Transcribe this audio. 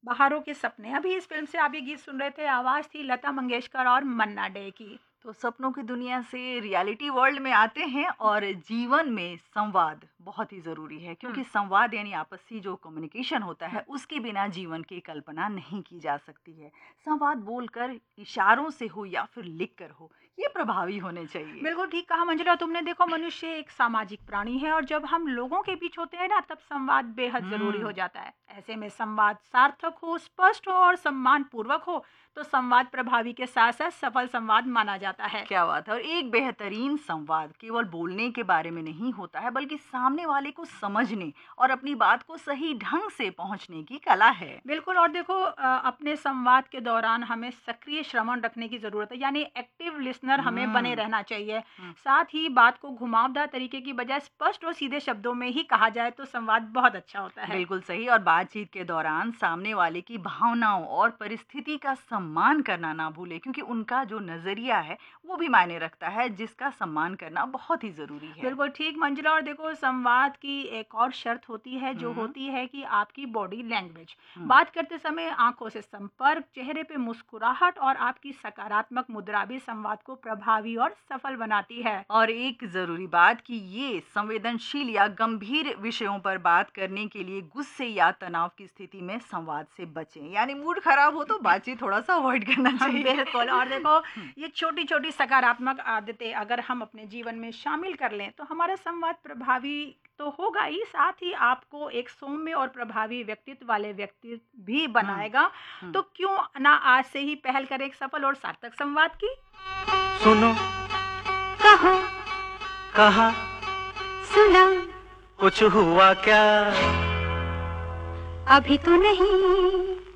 बहारों के सपने, अभी इस फ़िल्म से आप ये गीत सुन रहे थे, आवाज़ थी लता मंगेशकर और मन्ना डे की। तो सपनों की दुनिया से रियलिटी वर्ल्ड में आते हैं और जीवन में संवाद बहुत ही ज़रूरी है हुँ, क्योंकि संवाद यानी आपसी जो कम्युनिकेशन होता हुँ। है उसके बिना जीवन की कल्पना नहीं की जा सकती है। संवाद बोलकर, इशारों से हो या फिर लिखकर हो, ये प्रभावी होने चाहिए। बिल्कुल ठीक कहा मंजिला तुमने। देखो, मनुष्य एक सामाजिक प्राणी है और जब हम लोगों के बीच होते हैं ना, तब संवाद बेहद ज़रूरी हो हुँ। जाता है। ऐसे में संवाद सार्थक हो, स्पष्ट हो और सम्मानपूर्वक हो, तो संवाद प्रभावी के साथ-साथ सफल संवाद माना जाता है। क्या बात है! और एक बेहतरीन संवाद केवल बोलने के बारे में नहीं होता है, बल्कि सामने वाले को समझने और अपनी बात को सही ढंग से पहुँचने की कला है। बिल्कुल। और देखो, अपने संवाद के दौरान हमें सक्रिय श्रवण रखने की ज़रूरत है, यानी एक्टिव लिसनर हमें बने हुँ, रहना चाहिए। हुँ। साथ ही बात को घुमावदार तरीके की बजाय स्पष्ट और सीधे शब्दों में ही कहा जाए तो संवाद बहुत अच्छा होता है। बिल्कुल सही। और बातचीत के दौरान सामने वाले की भावनाओं और परिस्थिति का सम्मान करना ना भूलें क्योंकि उनका जो नज़रिया है, वो भी मायने रखता है, जिसका सम्मान करना बहुत ही ज़रूरी है। बिल्कुल ठीक मंजिला। और देखो, संवाद की एक और शर्त होती है, जो हुँ, होती है कि आपकी बॉडी लैंग्वेज। हुँ। बात करते समय आंखों से संपर्क, चेहरे पे मुस्कुराहट और आपकी सकारात्मक मुद्रा भी संवाद को प्रभावी और सफल बनाती है। और एक ज़रूरी बात कि ये संवेदनशील या गंभीर विषयों पर बात करने के लिए गुस्से या तनाव की स्थिति में संवाद से बचें। यानी मूड ख़राब हो तो बातचीत थोड़ा-सा अवॉइड करना हम चाहिए। बिल्कुल। और देखो, हुँ, ये छोटी-छोटी सकारात्मक आदतें अगर हम अपने जीवन में शामिल कर लें, तो हमारा संवाद प्रभावी तो होगा ही, साथ ही आपको एक सौम्य और प्रभावी व्यक्तित्व वाले व्यक्ति भी हुँ, बनाएगा। हुँ। तो क्यों ना आज से ही पहल करें एक सफल और सार्थक संवाद की? सुनो, कहो, कहा, सुना, कुछ हुआ क्या? अभी तो नहीं।